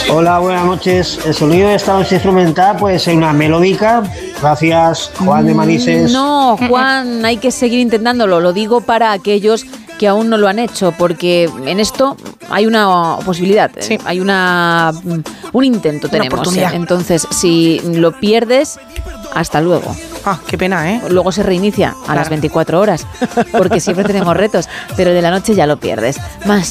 Hola, buenas noches. El sonido de esta noche instrumental puede ser una melódica. Gracias, Juan de Manises. No, Juan, hay que seguir intentándolo. Lo digo para aquellos que aún no lo han hecho, porque en esto hay una posibilidad, sí. Hay un intento tenemos. Una oportunidad. Entonces, si lo pierdes, hasta luego. Ah, qué pena, ¿eh? Luego se reinicia a las 24 horas, porque siempre tenemos retos, pero de la noche ya lo pierdes. Más